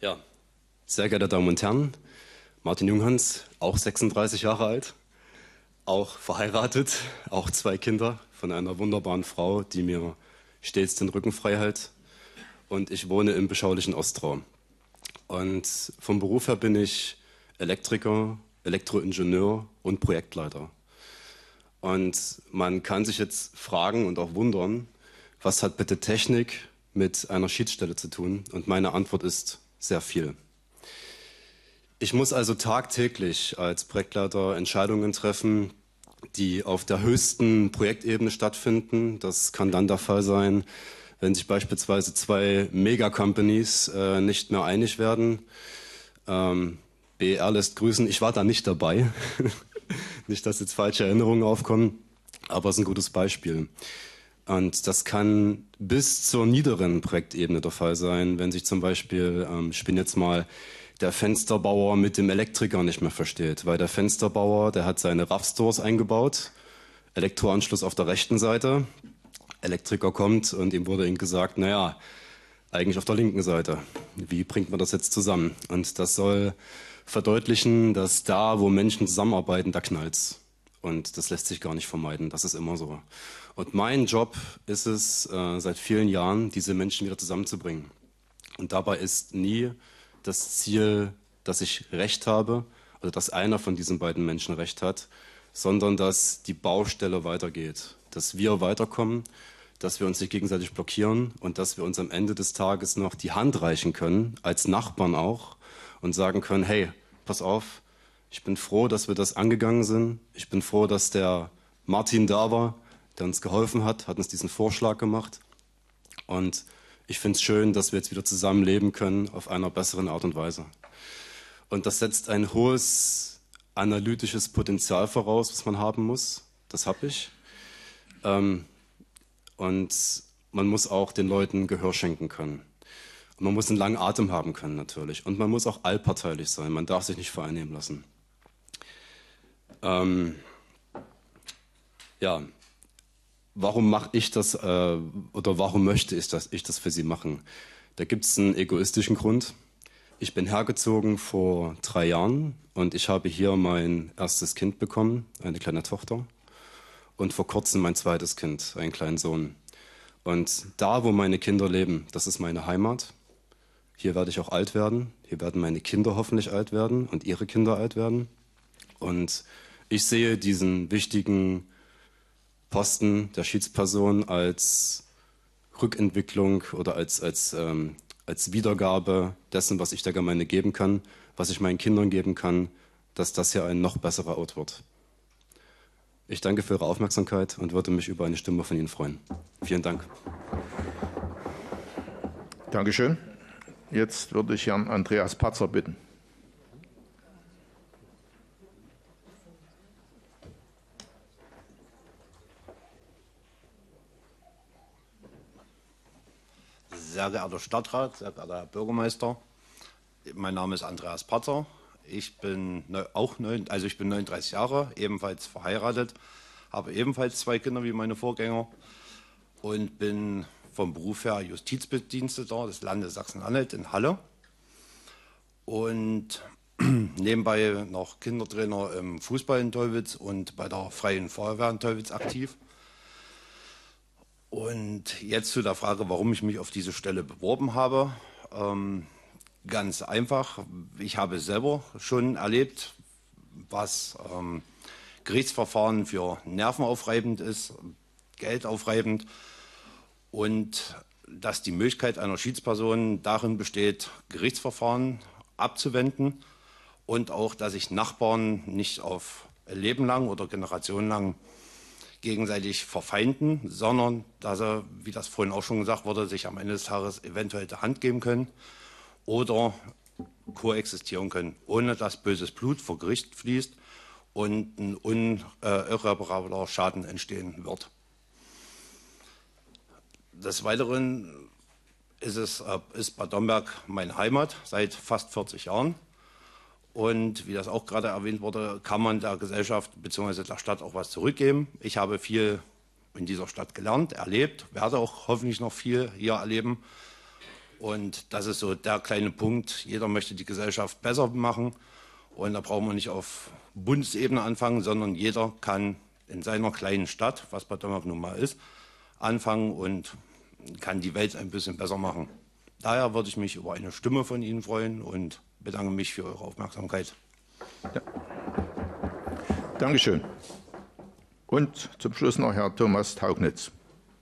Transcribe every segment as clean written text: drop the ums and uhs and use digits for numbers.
Ja, sehr geehrte Damen und Herren, Martin Junghans, auch 36 Jahre alt, auch verheiratet, auch 2 Kinder von einer wunderbaren Frau, die mir stets den Rücken frei hält. Und ich wohne im beschaulichen Ostrau. Und vom Beruf her bin ich Elektriker, Elektroingenieur und Projektleiter. Und man kann sich jetzt fragen und auch wundern, was hat bitte Technik mit einer Schiedsstelle zu tun? Und meine Antwort ist sehr viel. Ich muss also tagtäglich als Projektleiter Entscheidungen treffen, die auf der höchsten Projektebene stattfinden. Das kann dann der Fall sein, wenn sich beispielsweise 2 Mega-Companies nicht mehr einig werden. BR lässt grüßen, ich war da nicht dabei. Nicht, dass jetzt falsche Erinnerungen aufkommen, aber es ist ein gutes Beispiel. Und das kann bis zur niederen Projektebene der Fall sein, wenn sich zum Beispiel, ich bin jetzt mal, der Fensterbauer mit dem Elektriker nicht mehr versteht. Weil der Fensterbauer, der hat seine RAV-Stores eingebaut, Elektroanschluss auf der rechten Seite, Elektriker kommt und ihm wurde gesagt, naja, eigentlich auf der linken Seite. Wie bringt man das jetzt zusammen? Und das soll verdeutlichen, dass da, wo Menschen zusammenarbeiten, da knallt's. Und das lässt sich gar nicht vermeiden. Das ist immer so. Und mein Job ist es, seit vielen Jahren, diese Menschen wieder zusammenzubringen. Und dabei ist nie das Ziel, dass ich Recht habe oder dass einer von diesen beiden Menschen Recht hat, sondern dass die Baustelle weitergeht, dass wir weiterkommen, dass wir uns nicht gegenseitig blockieren und dass wir uns am Ende des Tages noch die Hand reichen können, als Nachbarn auch, und sagen können, hey, pass auf, ich bin froh, dass wir das angegangen sind. Ich bin froh, dass der Martin da war, der uns geholfen hat uns diesen Vorschlag gemacht. Und ich finde es schön, dass wir jetzt wieder zusammen leben können auf einer besseren Art und Weise. Und das setzt ein hohes analytisches Potenzial voraus, was man haben muss. Das habe ich. Und man muss auch den Leuten Gehör schenken können. Und man muss einen langen Atem haben können natürlich. Und man muss auch allparteilich sein. Man darf sich nicht vereinnehmen lassen. Ja. Warum mache ich das oder warum möchte ich, dass ich das für Sie machen? Da gibt es einen egoistischen Grund. Ich bin hergezogen vor 3 Jahren und ich habe hier mein erstes Kind bekommen, eine kleine Tochter. Und vor kurzem mein zweites Kind, einen kleinen Sohn. Und da, wo meine Kinder leben, das ist meine Heimat. Hier werde ich auch alt werden. Hier werden meine Kinder hoffentlich alt werden und ihre Kinder alt werden. Und ich sehe diesen wichtigen Posten der Schiedsperson als Rückentwicklung oder als Wiedergabe dessen, was ich der Gemeinde geben kann, was ich meinen Kindern geben kann, dass das hier ein noch besserer Ort wird. Ich danke für Ihre Aufmerksamkeit und würde mich über eine Stimme von Ihnen freuen. Vielen Dank. Dankeschön. Jetzt würde ich Herrn Andreas Patzer bitten. Sehr geehrter Stadtrat, sehr geehrter Herr Bürgermeister, mein Name ist Andreas Patzer. Ich bin auch 39 Jahre, ebenfalls verheiratet, habe ebenfalls 2 Kinder wie meine Vorgänger und bin vom Beruf her Justizbediensteter des Landes Sachsen-Anhalt in Halle und nebenbei noch Kindertrainer im Fußball in Teuwitz und bei der Freien Feuerwehr in Teuwitz aktiv. Und jetzt zu der Frage, warum ich mich auf diese Stelle beworben habe. Ganz einfach, ich habe selber schon erlebt, was Gerichtsverfahren für nervenaufreibend ist, geldaufreibend und dass die Möglichkeit einer Schiedsperson darin besteht, Gerichtsverfahren abzuwenden und auch, dass sich Nachbarn nicht auf Leben lang oder generationenlang gegenseitig verfeinden, sondern dass sie, wie das vorhin auch schon gesagt wurde, sich am Ende des Tages eventuell die Hand geben können oder koexistieren können, ohne dass böses Blut vor Gericht fließt und ein unirreparabler Schaden entstehen wird. Des Weiteren ist Bad Domberg meine Heimat seit fast 40 Jahren. Und wie das auch gerade erwähnt wurde, kann man der Gesellschaft bzw. der Stadt auch was zurückgeben. Ich habe viel in dieser Stadt gelernt, erlebt, werde auch hoffentlich noch viel hier erleben. Und das ist so der kleine Punkt. Jeder möchte die Gesellschaft besser machen. Und da brauchen wir nicht auf Bundesebene anfangen, sondern jeder kann in seiner kleinen Stadt, was Bad Dürrmark nun mal ist, anfangen und kann die Welt ein bisschen besser machen. Daher würde ich mich über eine Stimme von Ihnen freuen und bedanke mich für Ihre Aufmerksamkeit. Ja. Dankeschön. Und zum Schluss noch Herr Thomas Taugnitz.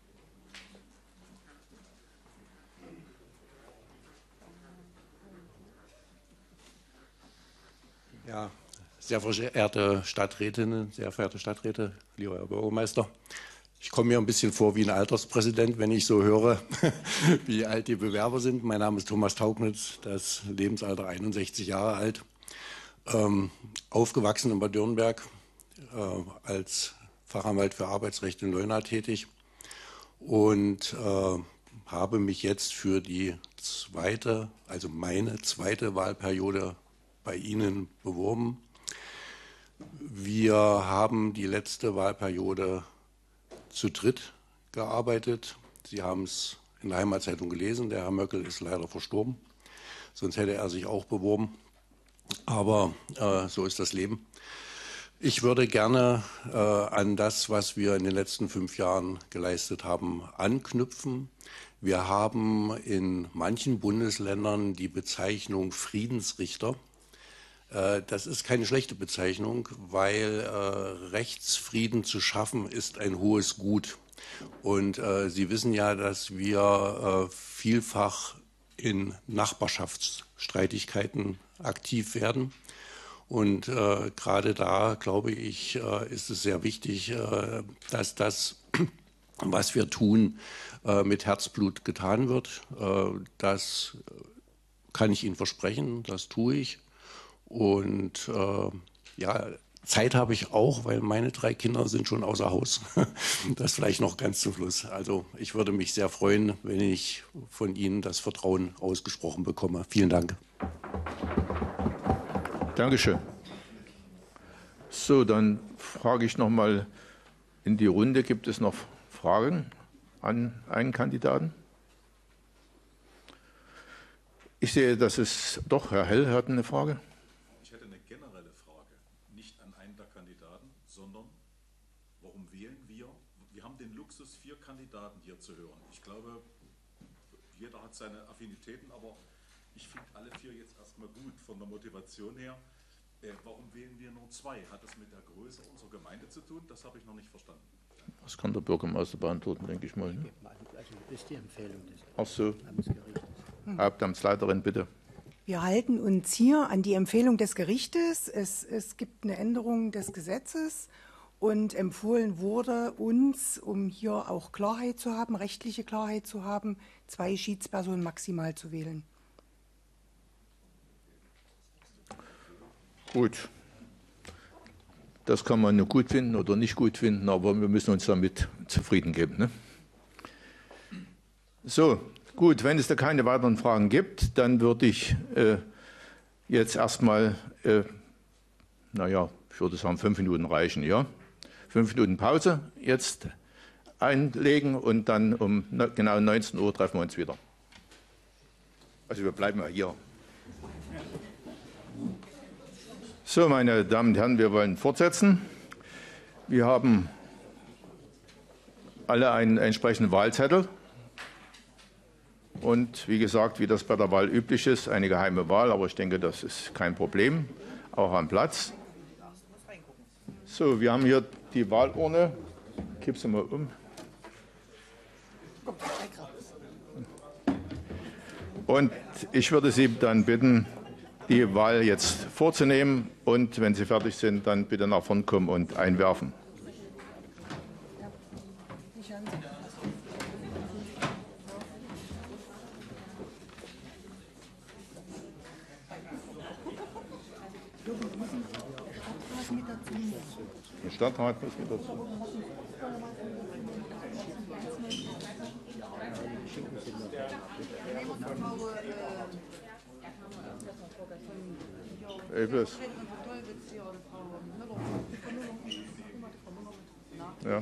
Ja, sehr verehrte Stadträtinnen, sehr verehrte Stadträte, lieber Herr Bürgermeister. Ich komme mir ein bisschen vor wie ein Alterspräsident, wenn ich so höre, wie alt die Bewerber sind. Mein Name ist Thomas Taugnitz, das Lebensalter 61 Jahre alt, aufgewachsen in Bad Dürrenberg, als Fachanwalt für Arbeitsrecht in Leuna tätig und habe mich jetzt für die meine zweite Wahlperiode bei Ihnen beworben. Wir haben die letzte Wahlperiode zu dritt gearbeitet. Sie haben es in der Heimatzeitung gelesen. Der Herr Möckel ist leider verstorben. Sonst hätte er sich auch beworben. Aber so ist das Leben. Ich würde gerne an das, was wir in den letzten 5 Jahren geleistet haben, anknüpfen. Wir haben in manchen Bundesländern die Bezeichnung Friedensrichter. Das ist keine schlechte Bezeichnung, weil Rechtsfrieden zu schaffen ist ein hohes Gut. Und Sie wissen ja, dass wir vielfach in Nachbarschaftsstreitigkeiten aktiv werden. Und gerade da, glaube ich, ist es sehr wichtig, dass das, was wir tun, mit Herzblut getan wird. Das kann ich Ihnen versprechen, das tue ich. Und ja, Zeit habe ich auch, weil meine 3 Kinder sind schon außer Haus. Das vielleicht noch ganz zum Schluss. Also ich würde mich sehr freuen, wenn ich von Ihnen das Vertrauen ausgesprochen bekomme. Vielen Dank. Dankeschön. So, dann frage ich noch mal in die Runde. Gibt es noch Fragen an einen Kandidaten? Ich sehe, dass es doch, Herr Hell hat eine Frage. Ich hätte eine generelle Frage, nicht an einen der Kandidaten, sondern warum wählen wir? Wir haben den Luxus, 4 Kandidaten hier zu hören. Ich glaube, jeder hat seine Affinitäten, aber ich finde alle 4 jetzt erstmal gut von der Motivation her. Warum wählen wir nur 2? Hat das mit der Größe unserer Gemeinde zu tun? Das habe ich noch nicht verstanden. Das kann der Bürgermeister beantworten, denke ich mal. Ne? Also das ist die Empfehlung des Ach so. Amtsgerichtes. Hauptamtsleiterin, bitte. Wir halten uns hier an die Empfehlung des Gerichtes. Es gibt eine Änderung des Gesetzes und empfohlen wurde uns, um hier auch Klarheit zu haben, rechtliche Klarheit zu haben, 2 Schiedspersonen maximal zu wählen. Gut. Das kann man nur gut finden oder nicht gut finden, aber wir müssen uns damit zufrieden geben. Ne? So, gut, wenn es da keine weiteren Fragen gibt, dann würde ich jetzt erstmal, naja, ich würde sagen 5 Minuten reichen, ja? 5 Minuten Pause jetzt einlegen und dann um genau 19 Uhr treffen wir uns wieder. Also wir bleiben ja hier. So, meine Damen und Herren, wir wollen fortsetzen. Wir haben alle einen entsprechenden Wahlzettel. Und wie gesagt, wie das bei der Wahl üblich ist, eine geheime Wahl, aber ich denke, das ist kein Problem, auch am Platz. So, wir haben hier die Wahlurne. Kipp sie mal um. Und ich würde Sie dann bitten, die Wahl jetzt vorzunehmen und wenn Sie fertig sind, dann bitte nach vorn kommen und einwerfen. Der Stadtrat muss mit dazu. Ja.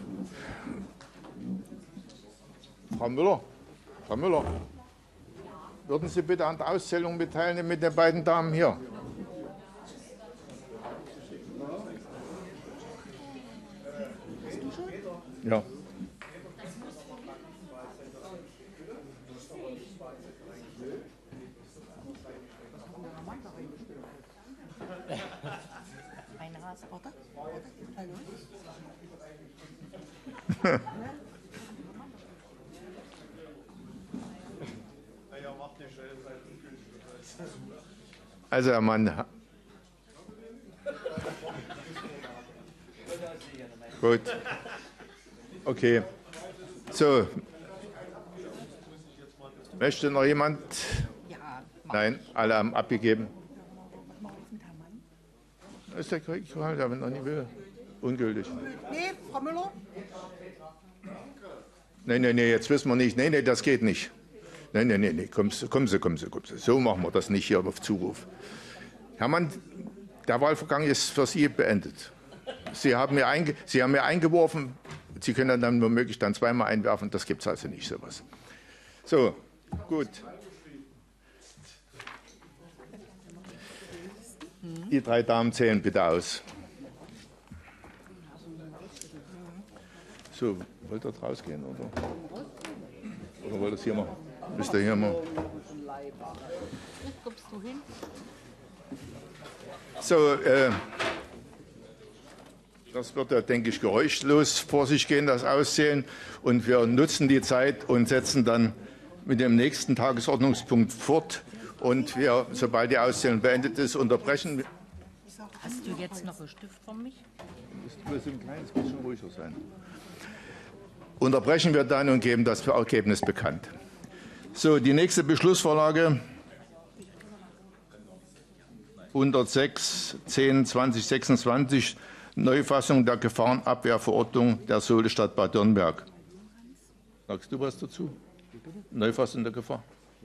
Frau Müller, würden Sie bitte an der Auszählung mit teilnehmen mit den beiden Damen hier? Ja. Eine Hase, oder? Hallo? Also, Herr Mann. Gut. Okay. So. Möchte noch jemand? Ja. Nein, alle haben abgegeben. Ist der Krieg, der noch nicht will. Ungültig. Nee, Frau Müller? Nee, jetzt wissen wir nicht. Nee, das geht nicht. Nee, kommen Sie. So machen wir das nicht hier auf Zuruf. Herr Mann, der Wahlvorgang ist für Sie beendet. Sie haben mir eingeworfen, Sie können dann womöglich dann zweimal einwerfen, das gibt es also nicht, sowas. So, gut. Die 3 Damen zählen bitte aus. So, wollt ihr rausgehen, oder wollt ihr es hier machen? Müsst ihr hier machen? Kommst du hin? So, das wird ja, denke ich, geräuschlos vor sich gehen, das Auszählen. Und wir nutzen die Zeit und setzen dann mit dem nächsten Tagesordnungspunkt fort. Und wir, sobald die Auszählung beendet ist, unterbrechen. Hast du jetzt noch einen Stift von mich? Wir sind ein kleines bisschen ruhiger sein. Unterbrechen wir dann und geben das Ergebnis bekannt. So, die nächste Beschlussvorlage 106/10/2026, Neufassung der Gefahrenabwehrverordnung der Solestadt Bad Dürnberg. Sagst du was dazu? Neufassung der Gefahr?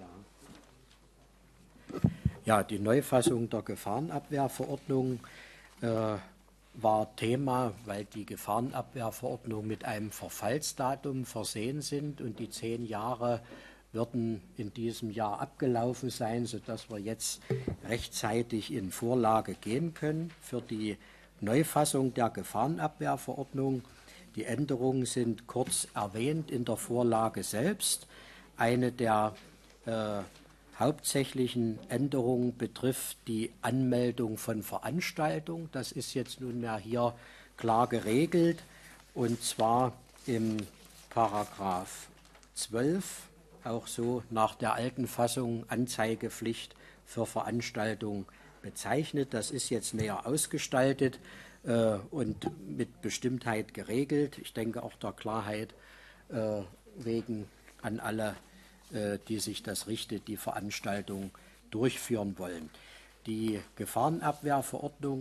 Ja, die Neufassung der Gefahrenabwehrverordnung war Thema, weil die Gefahrenabwehrverordnung mit einem Verfallsdatum versehen sind und die 10 Jahre würden in diesem Jahr abgelaufen sein, sodass wir jetzt rechtzeitig in Vorlage gehen können für die Neufassung der Gefahrenabwehrverordnung. Die Änderungen sind kurz erwähnt in der Vorlage selbst. Eine der hauptsächlichen Änderungen betrifft die Anmeldung von Veranstaltungen. Das ist jetzt nunmehr hier klar geregelt, und zwar im Paragraph 12, auch so nach der alten Fassung Anzeigepflicht für Veranstaltungen bezeichnet. Das ist jetzt näher ausgestaltet und mit Bestimmtheit geregelt. Ich denke auch der Klarheit wegen an alle, die sich das richtet, die Veranstaltung durchführen wollen. Die Gefahrenabwehrverordnung